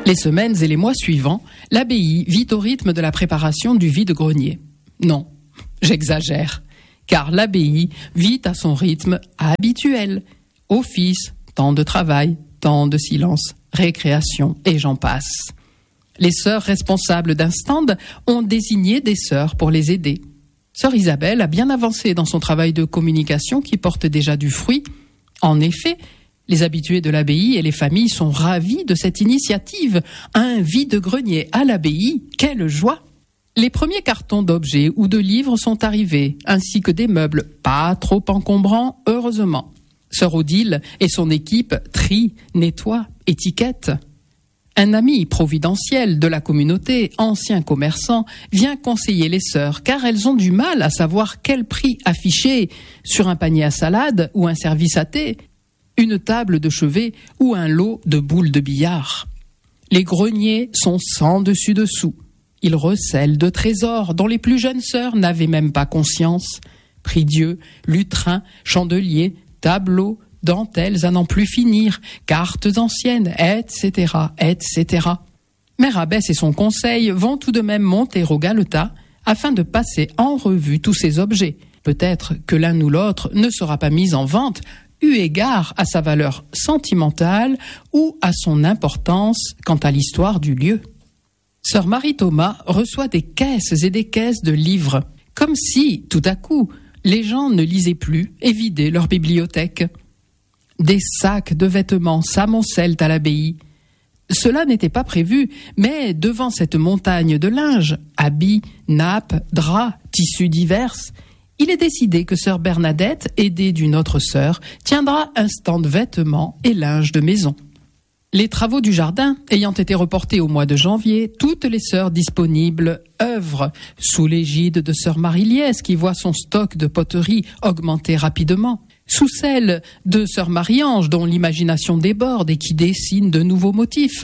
Les semaines et les mois suivants, l'abbaye vit au rythme de la préparation du vide-grenier. Non, j'exagère, car l'abbaye vit à son rythme habituel. Office, temps de travail, temps de silence, récréation et j'en passe. Les sœurs responsables d'un stand ont désigné des sœurs pour les aider. Sœur Isabelle a bien avancé dans son travail de communication qui porte déjà du fruit. En effet, les habitués de l'abbaye et les familles sont ravis de cette initiative. Un vide-grenier à l'abbaye, quelle joie! Les premiers cartons d'objets ou de livres sont arrivés, ainsi que des meubles pas trop encombrants, heureusement. Sœur Odile et son équipe trient, nettoient, étiquettent. Un ami providentiel de la communauté, ancien commerçant, vient conseiller les sœurs car elles ont du mal à savoir quel prix afficher sur un panier à salade ou un service à thé, une table de chevet ou un lot de boules de billard. Les greniers sont sans dessus-dessous. Ils recèlent de trésors dont les plus jeunes sœurs n'avaient même pas conscience. Prie-dieu, lutrins, chandeliers, tableaux, dentelles à n'en plus finir, cartes anciennes, etc., etc. Mère Abbesse et son conseil vont tout de même monter au galetas afin de passer en revue tous ces objets. Peut-être que l'un ou l'autre ne sera pas mis en vente, eu égard à sa valeur sentimentale ou à son importance quant à l'histoire du lieu. Sœur Marie-Thomas reçoit des caisses et des caisses de livres, comme si, tout à coup, les gens ne lisaient plus et vidaient leur bibliothèque. Des sacs de vêtements s'amoncellent à l'abbaye. Cela n'était pas prévu, mais devant cette montagne de linge, habits, nappes, draps, tissus divers, il est décidé que sœur Bernadette, aidée d'une autre sœur, tiendra un stand vêtements et linge de maison. Les travaux du jardin ayant été reportés au mois de janvier, toutes les sœurs disponibles œuvrent sous l'égide de sœur Marie-Liesse qui voit son stock de poterie augmenter rapidement, sous celle de sœur Marie-Ange dont l'imagination déborde et qui dessine de nouveaux motifs,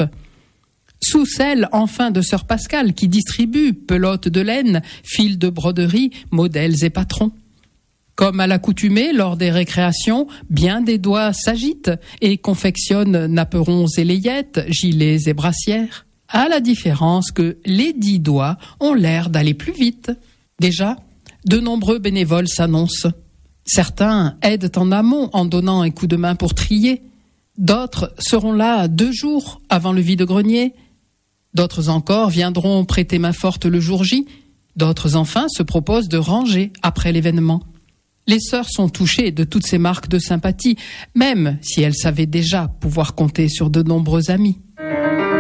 sous celle enfin de sœur Pascale qui distribue pelotes de laine, fils de broderie, modèles et patrons. Comme à l'accoutumée, lors des récréations, bien des doigts s'agitent et confectionnent napperons et layettes, gilets et brassières. À la différence que les 10 doigts ont l'air d'aller plus vite. Déjà, de nombreux bénévoles s'annoncent. Certains aident en amont en donnant un coup de main pour trier. D'autres seront là 2 jours avant le vide-grenier. D'autres encore viendront prêter main forte le jour J. D'autres enfin se proposent de ranger après l'événement. Les sœurs sont touchées de toutes ces marques de sympathie, même si elles savaient déjà pouvoir compter sur de nombreux amis.